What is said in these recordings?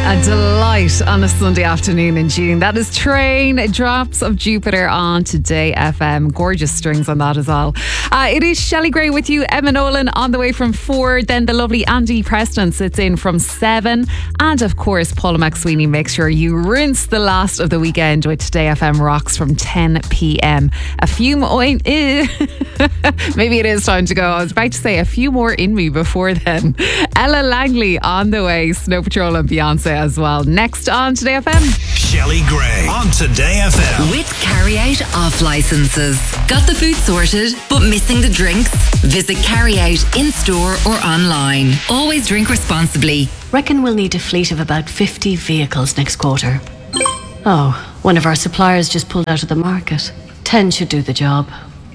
A delight on a Sunday afternoon in June. That is Train, Drops of Jupiter on Today FM. Gorgeous strings on that as well. It is Shelley Gray with you, Emma Nolan on the way from 4. Then the lovely Andy Preston sits in from 7. And of course, Paula McSweeney makes sure you rinse the last of the weekend with Today FM Rocks from 10 p.m. A few more... Maybe it is time to go. I was about to say a few more in me before then. Ella Langley on the way. Snow Patrol and Beyonce as well. Next on Today FM. Shelley Gray on Today FM. With Carryout off licenses. Got the food sorted, but missing the drinks? Visit Carryout in-store or online. Always drink responsibly. Reckon we'll need a fleet of about 50 vehicles next quarter. Oh, one of our suppliers just pulled out of the market. 10 should do the job.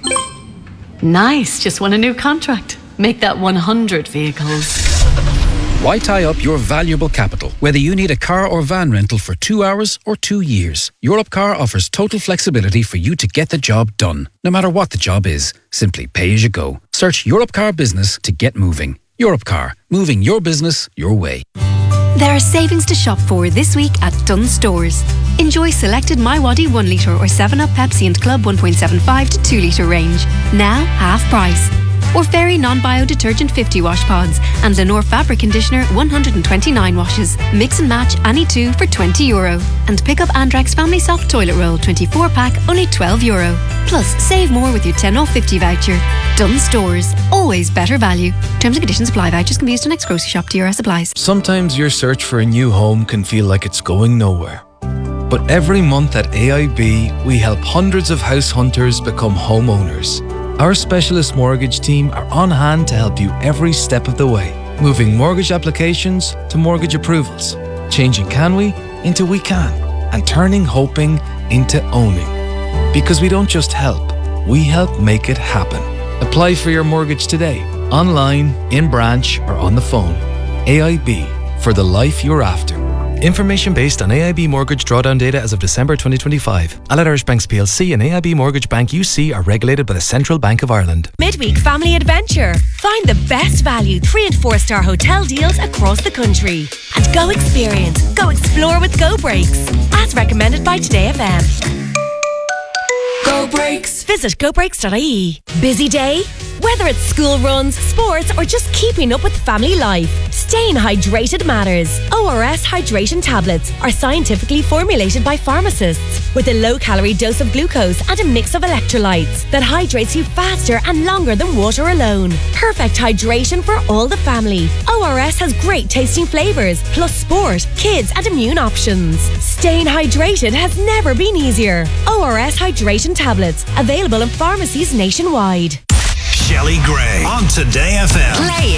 Nice, just won a new contract. Make that 100 vehicles. Why tie up your valuable capital, whether you need a car or van rental for 2 hours or 2 years? Europcar offers total flexibility for you to get the job done, no matter what the job is. Simply pay as you go. Search Europcar Business to get moving. Europcar, moving your business your way. There are savings to shop for this week at Dunnes Stores. Enjoy selected MiWadi 1 litre or 7up Pepsi and Club 1.75 to 2 litre range. Now half price. Or Fairy Non-Bio Detergent 50 wash pods and Lenore Fabric Conditioner 129 washes. Mix and match any two for €20. And pick up Andrex Family Soft Toilet Roll 24 pack, only €12. Plus, save more with your 10 off 50 voucher. Dunnes Stores, always better value. Terms and conditions apply. Vouchers can be used on next grocery shop. DRS applies. Sometimes your search for a new home can feel like it's going nowhere. But every month at AIB, we help hundreds of house hunters become homeowners. Our specialist mortgage team are on hand to help you every step of the way, moving mortgage applications to mortgage approvals, changing can we into we can, and turning hoping into owning. Because we don't just help, we help make it happen. Apply for your mortgage today, online, in branch, or on the phone. AIB, for the life you're after. Information based on AIB mortgage drawdown data as of December 2025. Allied Irish Banks plc and AIB Mortgage Bank UC are regulated by the Central Bank of Ireland. Midweek Family Adventure. Find the best value 3 and 4 star hotel deals across the country. And go experience, go explore with Go Breaks. As recommended by Today FM. Go Breaks. Visit gobreaks.ie. Busy day? Whether it's school runs, sports, or just keeping up with family life, staying hydrated matters. ORS Hydration Tablets are scientifically formulated by pharmacists with a low-calorie dose of glucose and a mix of electrolytes that hydrates you faster and longer than water alone. Perfect hydration for all the family. ORS has great tasting flavours, plus sport, kids, and immune options. Staying hydrated has never been easier. ORS Hydration Tablets, available in pharmacies nationwide. Shelley Gray on Today FM. Play